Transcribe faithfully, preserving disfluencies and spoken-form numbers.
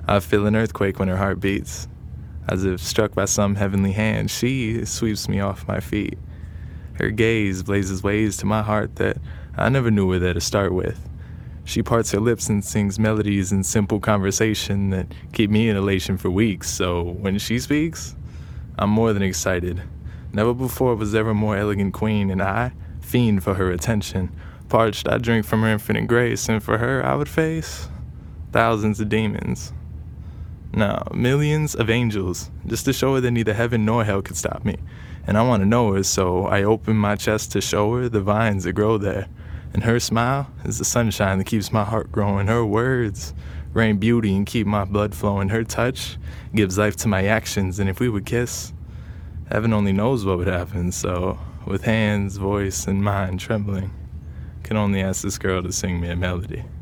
I feel an earthquake when her heart beats. As if struck by some heavenly hand, she sweeps me off my feet. Her gaze blazes ways to my heart that I never knew where to start with. She parts her lips and sings melodies in simple conversation that keep me in elation for weeks. So when she speaks, I'm more than excited. Never before was there a more elegant queen, and I fiend for her attention. Parched, I drink from her infinite grace, and for her I would face thousands of demons. No, millions of angels, just to show her that neither heaven nor hell could stop me. And I want to know her, so I open my chest to show her the vines that grow there. And her smile is the sunshine that keeps my heart growing. Her words rain beauty and keep my blood flowing. Her touch gives life to my actions, and if we would kiss, heaven only knows what would happen. So, with hands, voice, and mind trembling, can only ask this girl to sing me a melody.